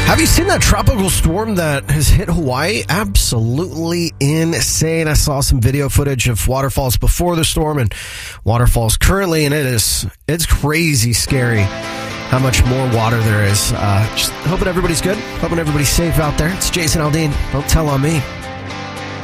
Have you seen that tropical storm that has hit Hawaii? Absolutely insane. I saw some video footage of waterfalls before the storm and waterfalls currently, and it's crazy scary how much more water there is. Just hoping everybody's good. Hoping everybody's safe out there. It's Jason Aldean. Don't tell on me.